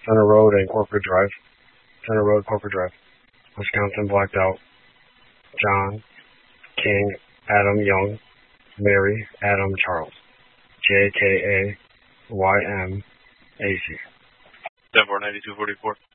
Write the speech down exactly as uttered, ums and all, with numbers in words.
Center Road and Corporate Drive. Center Road, Corporate Drive. Wisconsin, blacked out. John, King, Adam, Young, Mary, Adam, Charles. J K A Y M A C. ten four ninety-two forty-four.